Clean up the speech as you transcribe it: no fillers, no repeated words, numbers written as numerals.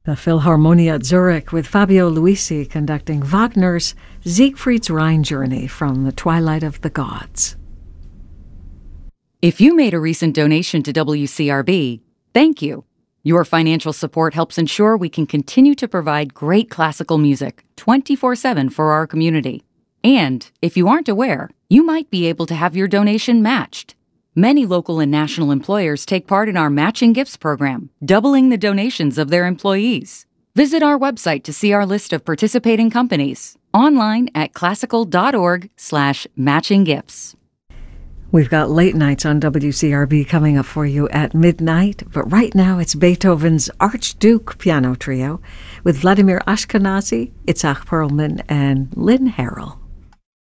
The Philharmonia Zurich with Fabio Luisi conducting Wagner's Siegfried's Rhine Journey from the Twilight of the Gods. If you made a recent donation to WCRB, thank you. Your financial support helps ensure we can continue to provide great classical music 24/7 for our community. And if you aren't aware, you might be able to have your donation matched. Many local and national employers take part in our Matching Gifts program, doubling the donations of their employees. Visit our website to see our list of participating companies, online at classical.org/matchinggifts. We've got late nights on WCRB coming up for you at midnight, but right now it's Beethoven's Archduke Piano Trio with Vladimir Ashkenazy, Itzhak Perlman, and Lynn Harrell.